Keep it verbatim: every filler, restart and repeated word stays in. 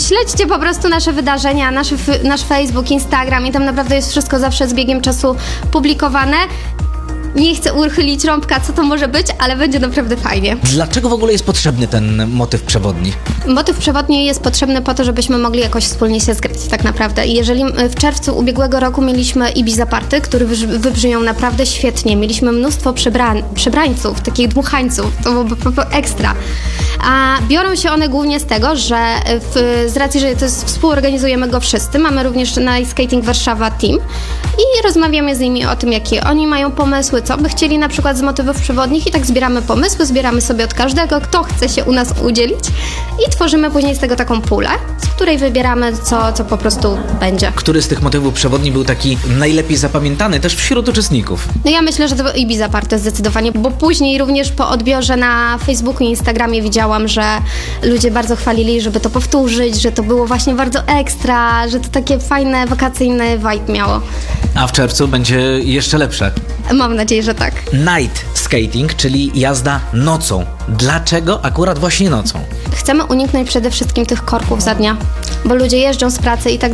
Śledźcie po prostu nasze wydarzenia, nasz, nasz Facebook, Instagram i tam naprawdę jest wszystko zawsze z biegiem czasu publikowane. Nie chcę uchylić rąbka, co to może być, ale będzie naprawdę fajnie. Dlaczego w ogóle jest potrzebny ten motyw przewodni? Motyw przewodni jest potrzebny po to, żebyśmy mogli jakoś wspólnie się zgrać tak naprawdę. I jeżeli w czerwcu ubiegłego roku mieliśmy Ibiza Party, który wybrzmiał naprawdę świetnie, mieliśmy mnóstwo przebra- przebrańców, takich dmuchańców, to byłoby po prostu ekstra. A biorą się one głównie z tego, że w, z racji, że to jest, współorganizujemy go wszyscy, mamy również Night Skating Warszawa Team i rozmawiamy z nimi o tym, jakie oni mają pomysły, co by chcieli na przykład z motywów przewodnich i tak zbieramy pomysły, zbieramy sobie od każdego, kto chce się u nas udzielić i tworzymy później z tego taką pulę, z której wybieramy, co, co po prostu będzie. Który z tych motywów przewodnich był taki najlepiej zapamiętany też wśród uczestników? No ja myślę, że to Ibiza Party zdecydowanie, bo później również po odbiorze na Facebooku i Instagramie widziałam, że ludzie bardzo chwalili, żeby to powtórzyć, że to było właśnie bardzo ekstra, że to takie fajne, wakacyjne vibe miało. A w czerwcu będzie jeszcze lepsze. Mam nadzieję, że tak. Night skating, czyli jazda nocą. Dlaczego akurat właśnie nocą? Chcemy uniknąć przede wszystkim tych korków za dnia, bo ludzie jeżdżą z pracy i tak